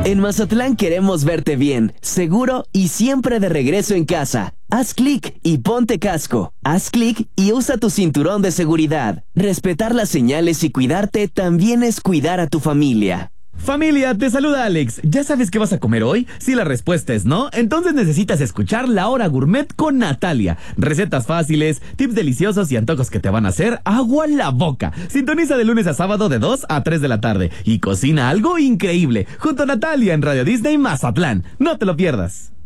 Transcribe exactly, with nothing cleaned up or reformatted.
En Mazatlán queremos verte bien, seguro y siempre de regreso en casa. Haz clic y ponte casco. Haz clic y usa tu cinturón de seguridad. Respetar las señales y cuidarte también es cuidar a tu familia. Familia, te saluda Alex. ¿Ya sabes qué vas a comer hoy? Si la respuesta es no, entonces necesitas escuchar La Hora Gourmet con Natalia. Recetas fáciles, tips deliciosos y antojos que te van a hacer agua en la boca. Sintoniza de lunes a sábado de dos a tres de la tarde y cocina algo increíble junto a Natalia en Radio Disney Mazatlán. No te lo pierdas.